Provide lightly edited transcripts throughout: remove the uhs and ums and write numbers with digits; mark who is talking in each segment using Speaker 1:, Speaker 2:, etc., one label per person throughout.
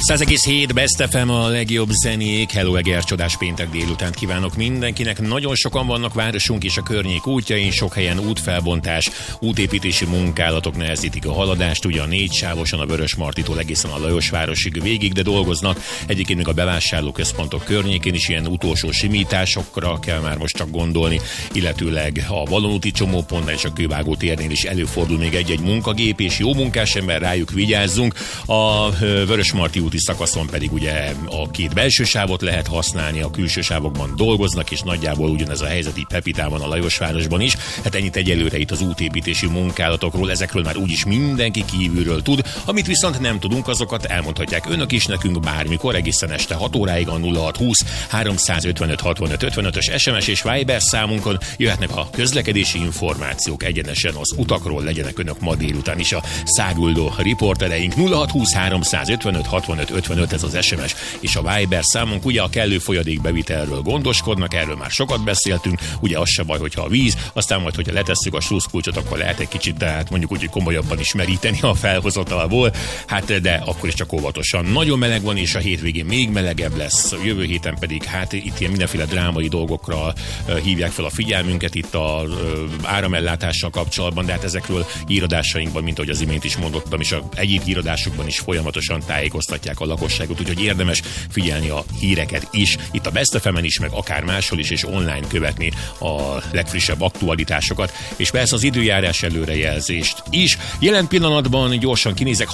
Speaker 1: 100,7 Best FM, a legjobb zenék. Hello, Eger, csodás péntek délutánt kívánok mindenkinek. Nagyon sokan vannak városunk és a környék útjain, sok helyen útfelbontás, útépítési munkálatok nehezítik a haladást, ugye a 4 sávosan a Vörösmartytól egészen a Lajosvárosig végig, de dolgoznak. Egyébként még a bevásárlóközpontok környékén is ilyen utolsó simításokra kell már most csak gondolni, illetőleg a Valonúti csomópontnál és a Kővágó térnél is előfordul még egy-egy munkagép, és jó munkás ember, rájuk vigyázzunk. A Vörösmarty úti szakaszon pedig ugye a 2 belső sávot lehet használni, a külső sávokban dolgoznak, és nagyjából ugyanez a helyzet így Pepitában, a Lajosvárosban is. Hát ennyit egyelőre itt az útépítési munkálatokról, ezekről már úgyis mindenki kívülről tud. Amit viszont nem tudunk, azokat elmondhatják önök is nekünk bármikor, egészen este 6 óráig a 0620 355 65 55-ös SMS és Viber számunkon jöhetnek a közlekedési információk egyenesen az utakról, legyenek önök ma délután is a száguldó riportereink. 0620 355 65 55, ez az SMS és a Viber számunk. Ugye a kellő folyadékbevitelről gondoskodnak, erről már sokat beszéltünk, ugye az se baj, hogyha a víz, aztán majd, hogyha letesszük a sluszkulcsot, akkor lehet egy kicsit, de hát mondjuk úgy, hogy komolyabban is meríteni a felhozatalból, hát de akkor is csak óvatosan. Nagyon meleg van, és a hétvégén még melegebb lesz, jövő héten pedig hát itt ilyen mindenféle drámai dolgokra hívják fel a figyelmünket itt az áramellátással kapcsolatban, de hát ezekről íradásainkban, mint ahogy az imént is mondottam, és a egyéb íradásokban is folyamatosan tájékoztatják a lakosságot, úgyhogy érdemes figyelni a híreket is, itt a Best FM-en is, meg akár máshol is, és online követni a legfrissebb aktualitásokat, és persze az időjárás előrejelzést is. Jelen pillanatban gyorsan kinézek,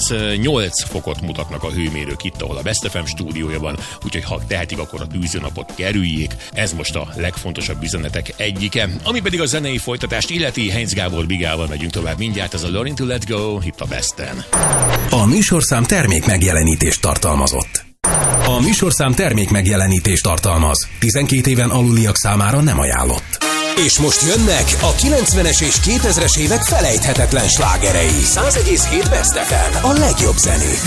Speaker 1: 38 fokot mutatnak a hőmérők itt, ahol a Best FM stúdiója van, úgyhogy ha tehetik, akkor a tűzőnapot kerüljék. Ez most a legfontosabb üzenetek egyike. Ami pedig a zenei folytatást illeti, Heinz Gábor Bigával megyünk tovább mindjárt, ez a Learning to Let Go itt a Besten.
Speaker 2: A műsorszám termék megjelenítést tartalmazott. A műsorszám termék megjelenítést tartalmaz. 12 éven aluliak számára nem ajánlott. És most jönnek a 90-es és 2000-es évek felejthetetlen slágerei. 100,7 Best FM, a legjobb zenék.